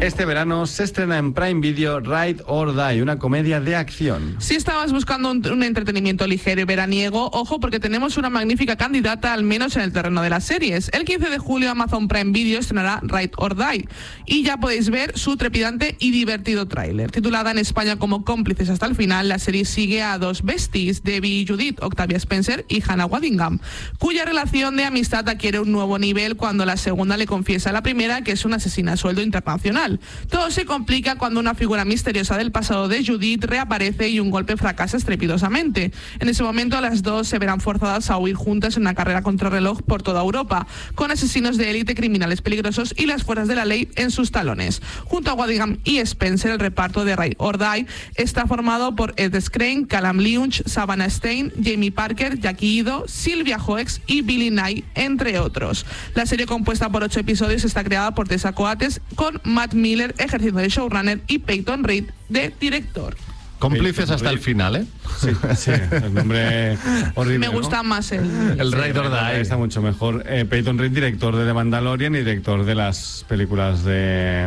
Este verano se estrena en Prime Video Ride or Die, una comedia de acción. Si estabas buscando un entretenimiento ligero y veraniego, ojo, porque tenemos una magnífica candidata, al menos en el terreno de las series. El 15 de julio Amazon Prime Video estrenará Ride or Die y ya podéis ver su trepidante y divertido tráiler. Titulada en España como Cómplices hasta el final, la serie sigue a dos besties, Debbie y Judith, Octavia Spencer y Hannah Waddingham, cuya relación de amistad adquiere un nuevo nivel cuando la segunda le confiesa a la primera que es una asesina a sueldo internacional. Todo se complica cuando una figura misteriosa del pasado de Judith reaparece y un golpe fracasa estrepitosamente. En ese momento las dos se verán forzadas a huir juntas en una carrera contrarreloj por toda Europa, con asesinos de élite, criminales peligrosos y las fuerzas de la ley en sus talones. Junto a Waddingham y Spencer, el reparto de Ride or Die está formado por Ed Skrein, Callum Lynch, Savannah Stein, Jamie Parker, Jackie Ido, Sylvia Hoeks y Billy Nye, entre otros. La serie, compuesta por 8 episodios, está creada por Tessa Coates, con Matt Miller ejerciendo de showrunner y Peyton Reed de director. Cómplices hasta el final, ¿eh? Sí, el nombre horrible. Me gusta más el Ride or Die. Está mucho mejor. Peyton Reed, director de The Mandalorian y director de las películas de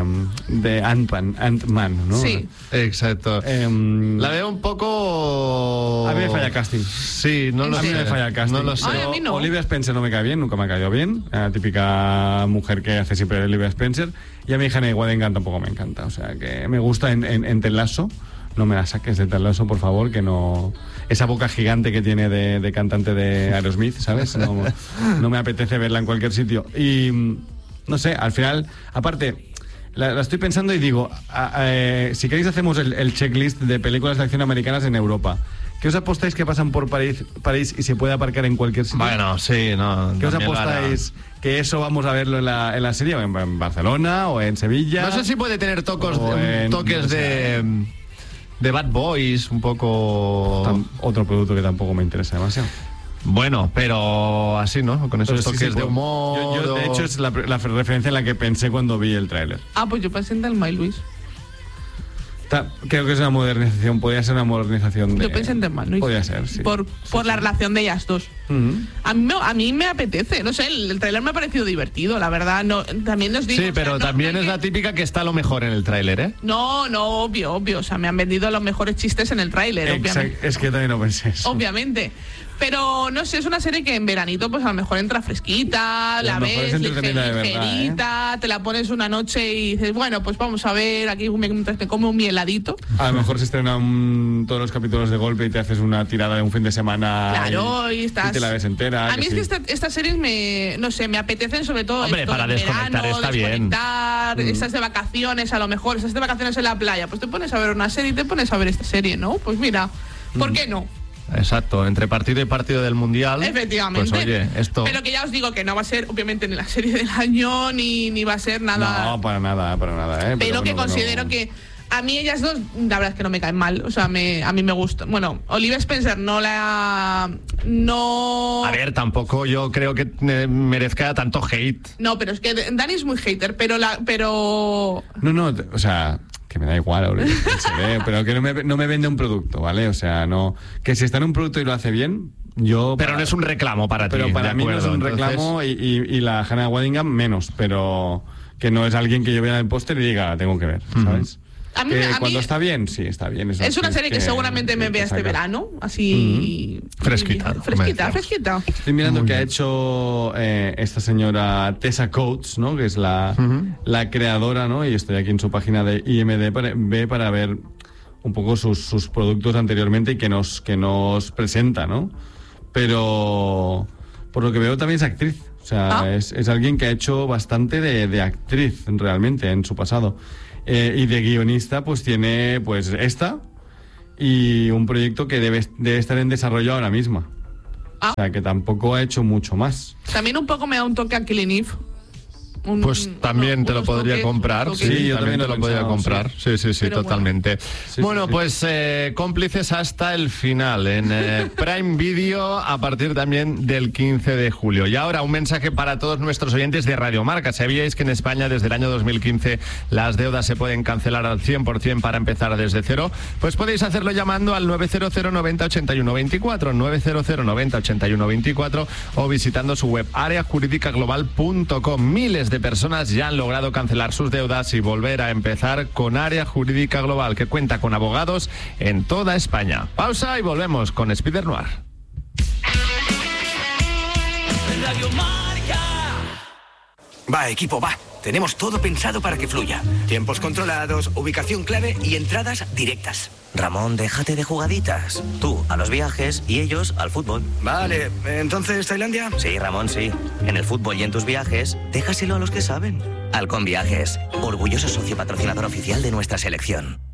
Ant-Man, ¿no? Sí. Exacto. La veo un poco... A mí me falla el casting. Sí, no lo sé. A mí me falla el casting. No lo sé. Ay, a mí no. Olivia Spencer no me cae bien, nunca me ha caído bien. La típica mujer que hace siempre Olivia Spencer. Y a mí Hannah Waddingham tampoco me encanta. O sea, que me gusta en Ted Lasso. No me la saques de Ted Lasso, por favor, que no... Esa boca gigante que tiene de cantante de Aerosmith, ¿sabes? No me apetece verla en cualquier sitio. Y, no sé, al final, aparte, la estoy pensando y digo, si queréis hacemos el checklist de películas de acción americanas en Europa. ¿Qué os apostáis que pasan por París y se puede aparcar en cualquier sitio? Bueno, sí, no. ¿Qué os apostáis que eso vamos a verlo en la serie? ¿O en Barcelona o en Sevilla? No sé si puede tener toques de Bad Boys, un poco... Otro producto que tampoco me interesa demasiado. Bueno, pero así, ¿no? Con esos toques de pues, humor... Yo, de hecho, es la referencia en la que pensé cuando vi el tráiler. Pues yo pensé en Thelma y Luis. Creo que es una modernización, podría ser una modernización de... Yo pensé en Thelma y Luis. Podría ser, sí. Por la relación de ellas dos. Uh-huh. A mí me apetece, no sé, el tráiler me ha parecido divertido, la verdad. No, también os digo... Sí, pero también es la típica que está a lo mejor en el tráiler, ¿eh? No, obvio. O sea, me han vendido los mejores chistes en el tráiler, obviamente. Es que también lo pensé eso. Obviamente. Pero, no sé, es una serie que en veranito pues a lo mejor entra fresquita, la ves ligerita, te la pones una noche y dices, bueno, pues vamos a ver, aquí me come un mieladito. A lo mejor se estrenan todos los capítulos de golpe y te haces una tirada de un fin de semana. Claro, y te la ves entera. A mí es que estas series me apetecen sobre todo. Hombre, para desconectar verano, está bien. Estas de vacaciones, a lo mejor, estas de vacaciones en la playa, pues te pones a ver una serie y te pones a ver esta serie, ¿no? Pues mira, ¿por qué no? Exacto, entre partido y partido del Mundial. Efectivamente. Pues oye, esto... Pero que ya os digo que no va a ser, obviamente, ni la serie del año, ni va a ser nada... No, para nada, Pero que considero que a mí ellas dos, la verdad es que no me caen mal. O sea, a mí me gusta. Bueno, Olivia Spencer no... A ver, tampoco yo creo que merezca tanto hate. No, pero es que Dani es muy hater, pero... No, o sea... Que me da igual, pero que no me vende un producto, ¿vale? O sea, no... Que si está en un producto y lo hace bien, yo... Pero no es un reclamo para ti. Pero para mí no es un reclamo y la Hannah Waddingham menos, pero que no es alguien que yo vea en el póster y diga, tengo que ver, ¿sabes? Cuando está bien, sí, está bien. Es una serie que seguramente me vea este verano, así... Fresquita. Estoy mirando que ha hecho esta señora Tessa Coates, ¿no? Que es la creadora, ¿no? Y estoy aquí en su página de IMDb para ver un poco sus productos anteriormente y que nos presenta, ¿no? Pero por lo que veo también es actriz. O sea, es alguien que ha hecho bastante de actriz realmente en su pasado. Y de guionista pues tiene pues esta y un proyecto que debe estar en desarrollo ahora misma. O sea, que tampoco ha hecho mucho más. También un poco me da un toque a Killing Eve. Pues también te lo podría comprar. Sí, yo también te lo podría comprar. Sí, totalmente. Bueno, pues cómplices hasta el final en Prime Video a partir también del 15 de julio. Y ahora un mensaje para todos nuestros oyentes de Radio Marca. ¿Sabíais que en España desde el año 2015 las deudas se pueden cancelar al 100% para empezar desde cero? Pues podéis hacerlo llamando al 900 90 81 24, 900 90 81 24 o visitando su web areajuridicaglobal.com. Miles de de personas ya han logrado cancelar sus deudas y volver a empezar con Área Jurídica Global, que cuenta con abogados en toda España. Pausa y volvemos con Spider Noir. Va, equipo, va. Tenemos todo pensado para que fluya. Tiempos controlados, ubicación clave y entradas directas. Ramón, déjate de jugaditas. Tú a los viajes y ellos al fútbol. Vale, ¿entonces Tailandia? Sí, Ramón, sí. En el fútbol y en tus viajes, déjaselo a los que saben. Halcón Viajes, orgulloso socio patrocinador oficial de nuestra selección.